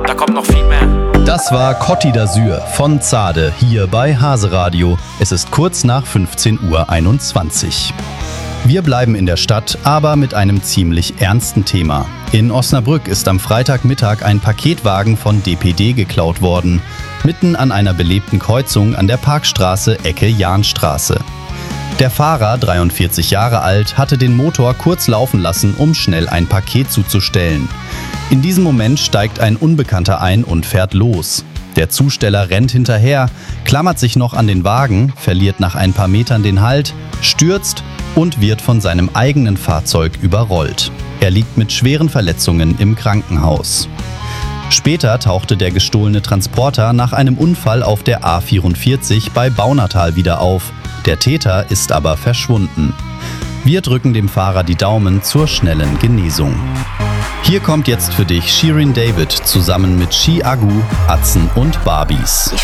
da kommt noch viel mehr. Das war Côte d'Azur von Zade hier bei Hase Radio. Es ist kurz nach 15:21 Uhr. Wir bleiben in der Stadt, aber mit einem ziemlich ernsten Thema. In Osnabrück ist am Freitagmittag ein Paketwagen von DPD geklaut worden, mitten an einer belebten Kreuzung an der Parkstraße Ecke Jahnstraße. Der Fahrer, 43 Jahre alt, hatte den Motor kurz laufen lassen, um schnell ein Paket zuzustellen. In diesem Moment steigt ein Unbekannter ein und fährt los. Der Zusteller rennt hinterher, klammert sich noch an den Wagen, verliert nach ein paar Metern den Halt, stürzt und wird von seinem eigenen Fahrzeug überrollt. Er liegt mit schweren Verletzungen im Krankenhaus. Später tauchte der gestohlene Transporter nach einem Unfall auf der A44 bei Baunatal wieder auf. Der Täter ist aber verschwunden. Wir drücken dem Fahrer die Daumen zur schnellen Genesung. Hier kommt jetzt für dich Shirin David zusammen mit Chi Agu, Atzen und Barbies.